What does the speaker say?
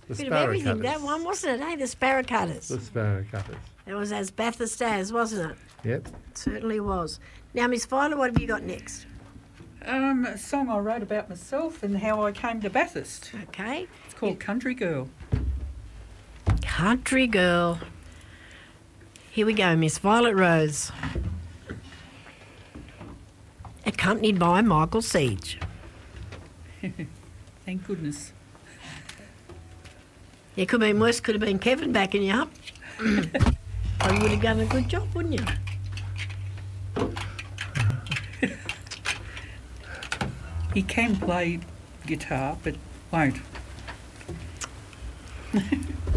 The Bit of everything, Sparrowcutters. that one, wasn't it, eh? The Sparrowcutters. The Sparrowcutters. It was as Bathurst as, wasn't it? Yep. It certainly was. Now, Miss Violet, what have you got next? A song I wrote about myself and how I came to Bathurst. Okay. It's called Country Girl. Country Girl. Here we go, Miss Violet Rose. Accompanied by Michael Siege. Thank goodness. It could have been worse, could have been Kevin backing you up. Oh, you would have done a good job, wouldn't you? He can play guitar, but won't.